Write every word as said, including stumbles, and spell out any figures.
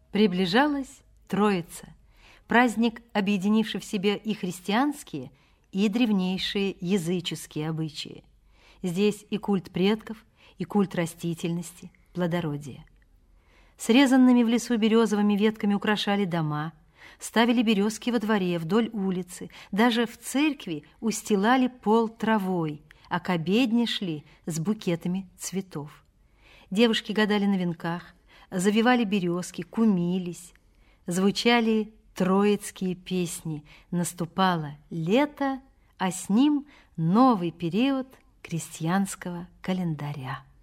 Приближалась Троица, праздник, объединивший в себе и христианские, и древнейшие языческие обычаи. Здесь и культ предков, и культ растительности, плодородия. Срезанными в лесу березовыми ветками украшали дома, ставили березки во дворе, вдоль улицы, даже в церкви устилали пол травой, а к обедне шли с букетами цветов. Девушки гадали на венках, завивали березки, кумились, звучали троицкие песни. Наступало лето, а с ним новый период крестьянского календаря.